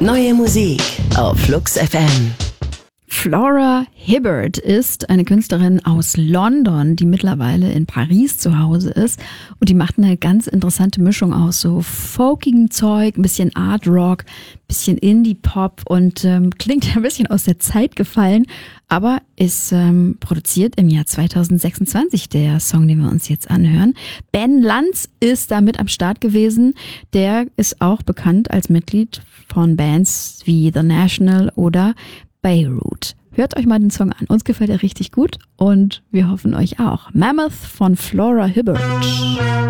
Neue Musik auf Flux FM. Flora Hibbert ist eine Künstlerin aus London, die mittlerweile in Paris zu Hause ist. Und die macht eine ganz interessante Mischung aus so folkigem Zeug, ein bisschen Art Rock, ein bisschen Indie-Pop und klingt ein bisschen aus der Zeit gefallen, aber ist produziert im Jahr 2026, der Song, den wir uns jetzt anhören. Ben Lanz ist da mit am Start gewesen. Der ist auch bekannt als Mitglied von Bands wie The National oder Beirut. Hört euch mal den Song an. Uns gefällt er richtig gut und wir hoffen euch auch. Mammoth von Flora Hibbert.